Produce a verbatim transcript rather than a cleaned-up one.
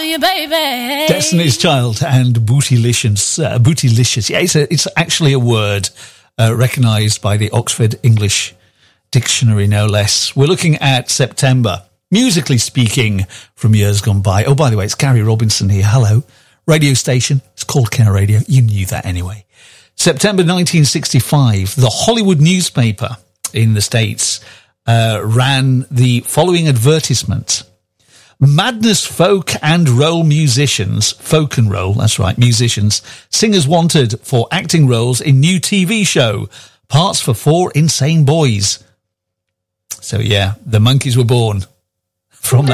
Baby. Destiny's Child and Bootylicious. Uh, Bootylicious. Yeah, it's, a, it's actually a word uh, recognised by the Oxford English Dictionary, no less. We're looking at September, musically speaking, from years gone by. Oh, by the way, it's Gary Robinson here. Hello. Radio station. It's called Care Radio. You knew that anyway. September nineteen sixty-five, the Hollywood newspaper in the States uh, ran the following advertisement. Madness folk and roll musicians, folk and roll, that's right, musicians, singers wanted for acting roles in new T V show, parts for four insane boys. So yeah, the Monkees were born from that.